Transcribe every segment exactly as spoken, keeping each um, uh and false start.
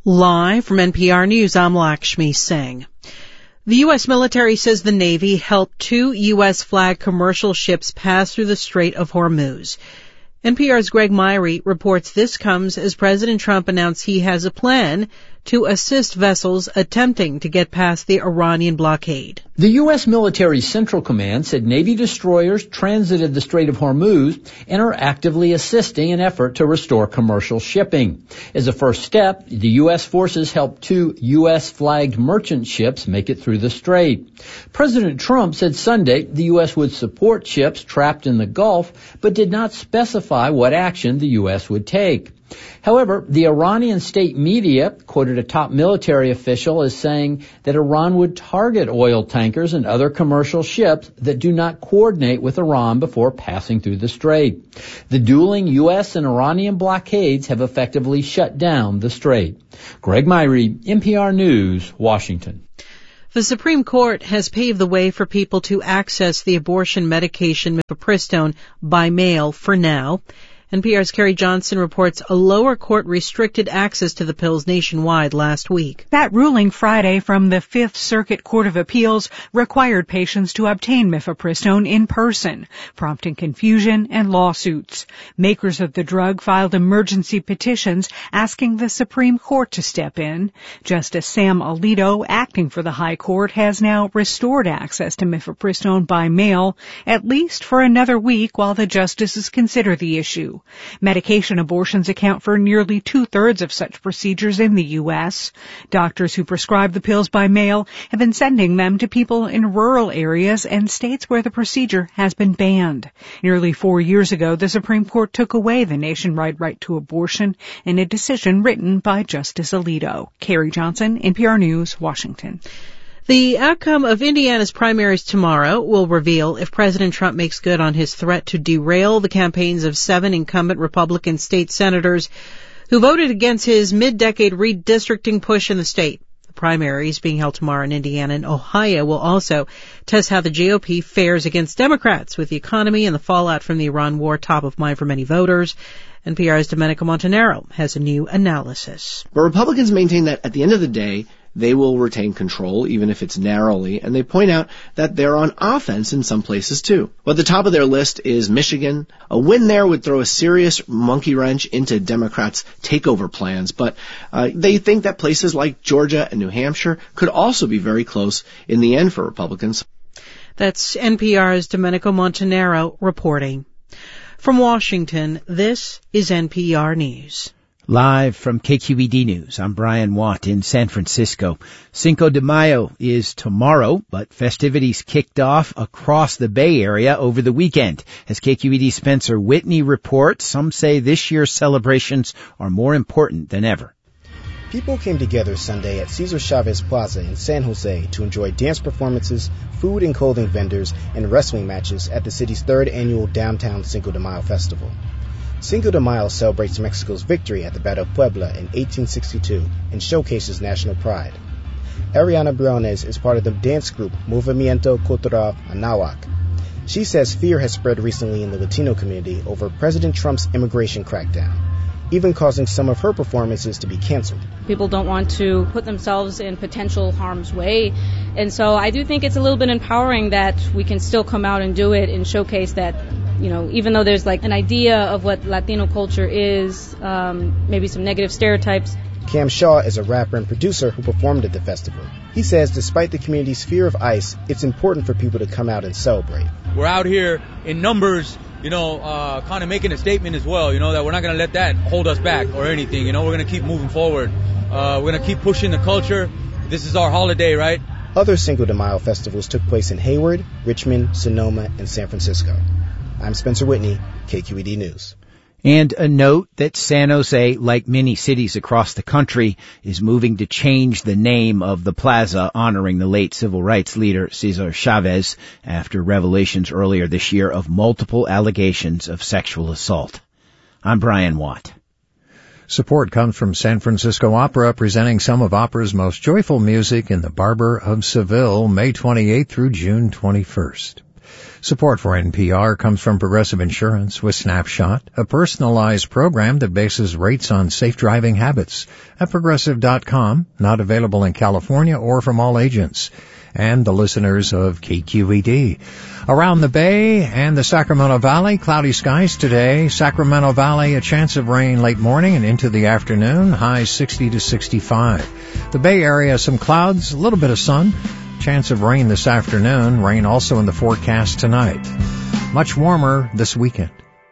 Live from N P R News, I'm Lakshmi Singh. The U S military says the Navy helped two U S-flagged commercial ships pass through the Strait of Hormuz. N P R's Greg Myrie reports this comes as President Trump announced he has a plan to assist vessels attempting to get past the Iranian blockade. The U S military Central Command said Navy destroyers transited the Strait of Hormuz and are actively assisting an effort to restore commercial shipping. As a first step, the U S forces helped two U S-flagged merchant ships make it through the strait. President Trump said Sunday the U S would support ships trapped in the Gulf, but did not specify what action the U S would take. However, the Iranian state media quoted a top military official as saying that Iran would target oil tankers and other commercial ships that do not coordinate with Iran before passing through the strait. The dueling U S and Iranian blockades have effectively shut down the strait. Greg Myrie, N P R News, Washington. The Supreme Court has paved the way for people to access the abortion medication mifepristone by mail for now. N P R's Carrie Johnson reports a lower court restricted access to the pills nationwide last week. That ruling Friday from the Fifth Circuit Court of Appeals required patients to obtain mifepristone in person, prompting confusion and lawsuits. Makers of the drug filed emergency petitions asking the Supreme Court to step in. Justice Sam Alito, acting for the High Court, has now restored access to mifepristone by mail, at least for another week while the justices consider the issue. Medication abortions account for nearly two-thirds of such procedures in the U S. Doctors who prescribe the pills by mail have been sending them to people in rural areas and states where the procedure has been banned. Nearly four years ago, the Supreme Court took away the nationwide right to abortion in a decision written by Justice Alito. Carrie Johnson, N P R News, Washington. The outcome of Indiana's primaries tomorrow will reveal if President Trump makes good on his threat to derail the campaigns of seven incumbent Republican state senators who voted against his mid-decade redistricting push in the state. The primaries being held tomorrow in Indiana and Ohio will also test how the G O P fares against Democrats, with the economy and the fallout from the Iran war top of mind for many voters. N P R's Domenico Montanaro has a new analysis. But Republicans maintain that at the end of the day, they will retain control, even if it's narrowly, and they point out that they're on offense in some places too. Well, at the top of their list is Michigan. A win there would throw a serious monkey wrench into Democrats' takeover plans, but uh, they think that places like Georgia and New Hampshire could also be very close in the end for Republicans. That's N P R's Domenico Montanaro reporting. From Washington, this is N P R News. Live from K Q E D News, I'm Brian Watt in San Francisco. Cinco de Mayo is tomorrow, but festivities kicked off across the Bay Area over the weekend. As K Q E D's Spencer Whitney reports, some say this year's celebrations are more important than ever. People came together Sunday at Cesar Chavez Plaza in San Jose to enjoy dance performances, food and clothing vendors, and wrestling matches at the city's third annual Downtown Cinco de Mayo Festival. Cinco de Mayo celebrates Mexico's victory at the Battle of Puebla in eighteen sixty-two and showcases national pride. Ariana Briones is part of the dance group Movimiento Cultural Anahuac. She says fear has spread recently in the Latino community over President Trump's immigration crackdown, even causing some of her performances to be canceled. People don't want to put themselves in potential harm's way, and so I do think it's a little bit empowering that we can still come out and do it and showcase that, you know, even though there's like an idea of what Latino culture is, um, maybe some negative stereotypes. Cam Shaw is a rapper and producer who performed at the festival. He says despite the community's fear of ICE, it's important for people to come out and celebrate. We're out here in numbers, you know, uh, kind of making a statement as well, you know, that we're not going to let that hold us back or anything. You know, we're going to keep moving forward. Uh, we're going to keep pushing the culture. This is our holiday, right? Other Cinco de Mayo festivals took place in Hayward, Richmond, Sonoma, and San Francisco. I'm Spencer Whitney, K Q E D News. And a note that San Jose, like many cities across the country, is moving to change the name of the plaza honoring the late civil rights leader Cesar Chavez after revelations earlier this year of multiple allegations of sexual assault. I'm Brian Watt. Support comes from San Francisco Opera, presenting some of opera's most joyful music in the Barber of Seville, May twenty-eighth through June twenty-first. Support for N P R comes from Progressive Insurance with Snapshot, a personalized program that bases rates on safe driving habits. At Progressive dot com, not available in California or from all agents. And the listeners of K Q E D. Around the Bay and the Sacramento Valley, cloudy skies today. Sacramento Valley, a chance of rain late morning and into the afternoon, highs sixty to sixty-five. The Bay Area, some clouds, a little bit of sun. Chance of rain this afternoon, rain also in the forecast tonight. Much warmer this weekend.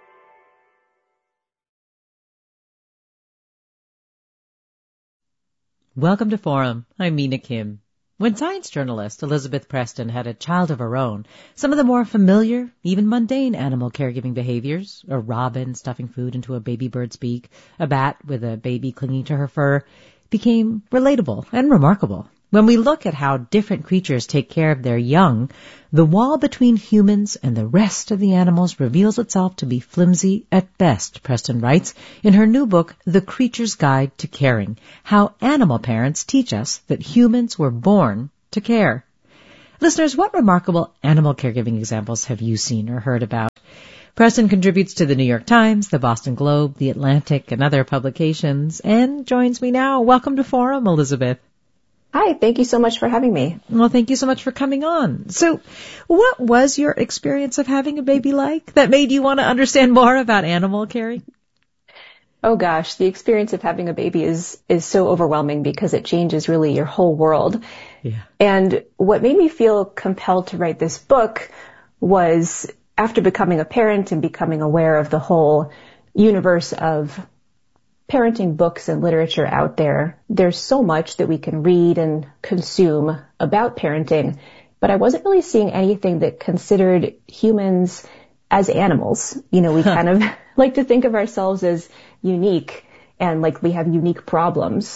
Welcome to Forum. I'm Mina Kim. When science journalist Elizabeth Preston had a child of her own, some of the more familiar, even mundane animal caregiving behaviors, a robin stuffing food into a baby bird's beak, a bat with a baby clinging to her fur, became relatable and remarkable. When we look at how different creatures take care of their young, the wall between humans and the rest of the animals reveals itself to be flimsy at best, Preston writes in her new book, The Creature's Guide to Caring, How Animal Parents Teach Us That Humans Were Born to Care. Listeners, what remarkable animal caregiving examples have you seen or heard about? Preston contributes to the New York Times, the Boston Globe, the Atlantic, and other publications, and joins me now. Welcome to Forum, Elizabeth. Hi, thank you so much for having me. Well, thank you so much for coming on. So, what was your experience of having a baby like that made you want to understand more about animal caring? Oh gosh, the experience of having a baby is is so overwhelming because it changes really your whole world. Yeah. And what made me feel compelled to write this book was after becoming a parent and becoming aware of the whole universe of parenting books and literature out there, there's so much that we can read and consume about parenting, but I wasn't really seeing anything that considered humans as animals. You know, we kind of like to think of ourselves as unique and like we have unique problems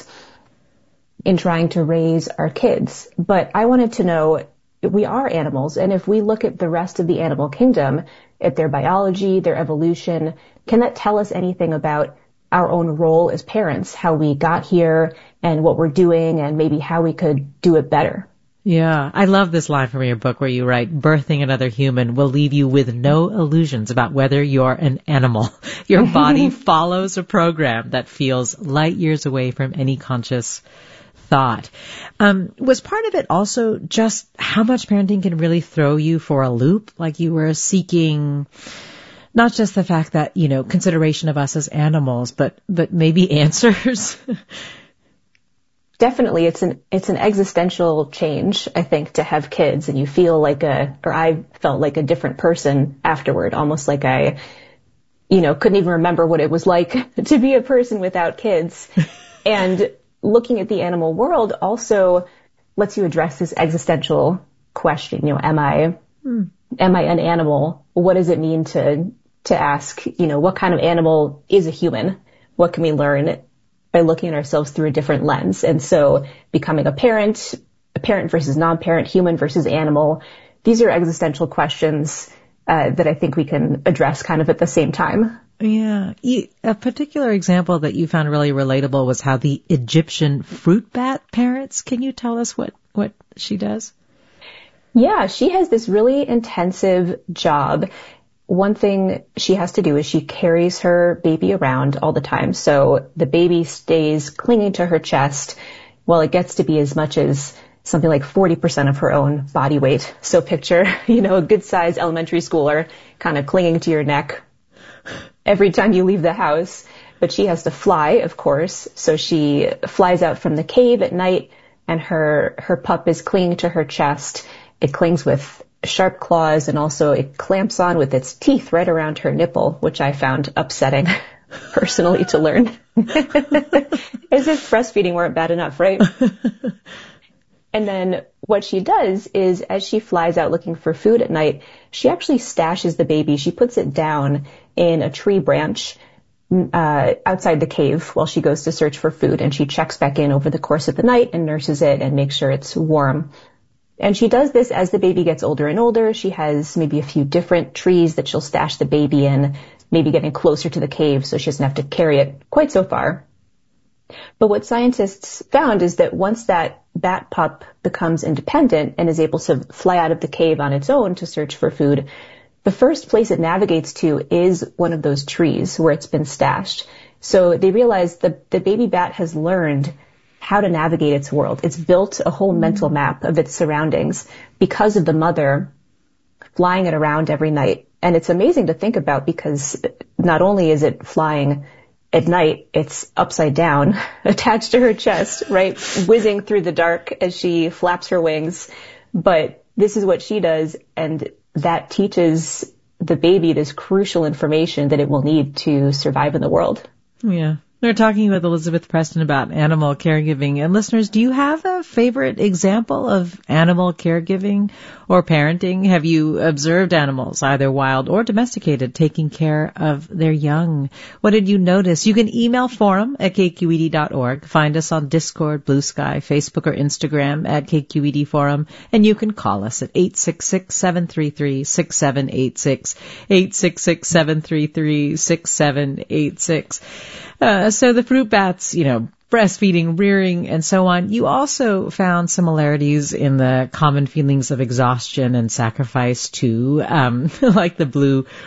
in trying to raise our kids. But I wanted to know, we are animals, and if we look at the rest of the animal kingdom, at their biology, their evolution, can that tell us anything about our own role as parents, how we got here and what we're doing and maybe how we could do it better? Yeah, I love this line from your book where you write, birthing another human will leave you with no illusions about whether you're an animal. Your body follows a program that feels light years away from any conscious thought. Um, was part of it also just how much parenting can really throw you for a loop? Like you were seeking not just the fact that, you know, consideration of us as animals, but, but maybe answers. Definitely. It's an, it's an existential change, I think, to have kids, and you feel like a, or I felt like a different person afterward, almost like I, you know, couldn't even remember what it was like to be a person without kids. And looking at the animal world also lets you address this existential question, you know, am I, mm. am I an animal? What does it mean to, to ask, you know, what kind of animal is a human? What can we learn by looking at ourselves through a different lens? And so becoming a parent, a parent versus non-parent, human versus animal, these are existential questions uh, that I think we can address kind of at the same time. Yeah. You, a particular example that you found really relatable was how the Egyptian fruit bat parents, can you tell us what, what she does? Yeah, she has this really intensive job. One thing she has to do is she carries her baby around all the time. So the baby stays clinging to her chest. Well, it gets to be as much as something like forty percent of her own body weight. So picture, you know, a good sized elementary schooler kind of clinging to your neck every time you leave the house. But she has to fly, of course. So she flies out from the cave at night and her, her pup is clinging to her chest. It clings with sharp claws, and also it clamps on with its teeth right around her nipple, which I found upsetting personally to learn. As if breastfeeding weren't bad enough, right? And then what she does is, as she flies out looking for food at night, she actually stashes the baby. She puts it down in a tree branch uh, outside the cave while she goes to search for food, and she checks back in over the course of the night and nurses it and makes sure it's warm. And she does this as the baby gets older and older. She has maybe a few different trees that she'll stash the baby in, maybe getting closer to the cave so she doesn't have to carry it quite so far. But what scientists found is that once that bat pup becomes independent and is able to fly out of the cave on its own to search for food, the first place it navigates to is one of those trees where it's been stashed. So they realized that the baby bat has learned how to navigate its world. It's built a whole mental map of its surroundings because of the mother flying it around every night. And it's amazing to think about because not only is it flying at night, it's upside down, attached to her chest, right, whizzing through the dark as she flaps her wings. But this is what she does, and that teaches the baby this crucial information that it will need to survive in the world. Yeah. We're talking with Elizabeth Preston about animal caregiving. And listeners, do you have a favorite example of animal caregiving or parenting? Have you observed animals, either wild or domesticated, taking care of their young? What did you notice? You can email forum at k q e d dot org. Find us on Discord, Blue Sky, Facebook, or Instagram at K Q E D Forum. And you can call us at eight six six, seven three three, six seven eight six, eight six six, seven three three, six seven eight six. Uh, so the fruit bats, you know, breastfeeding, rearing, and so on. You also found similarities in the common feelings of exhaustion and sacrifice too, um, like the blue